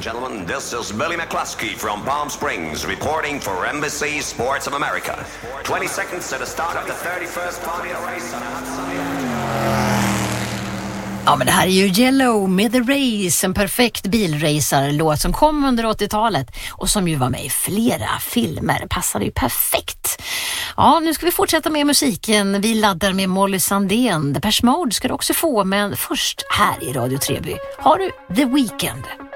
gentlemen, this is Billy McCluskey from Palm Springs reporting for NBC Sports of America. 20 seconds to the start of the 31st Formula race on a hot sunny day. Ja, men det här är ju Yellow med The Race, en perfekt bilracerlåt som kom under 80-talet och som ju var med i flera filmer. Passade ju perfekt. Ja, nu ska vi fortsätta med musiken. Vi laddar med Molly Sandén. Depeche Mode ska du också få, men först här i Radio Treby har du The Weeknd.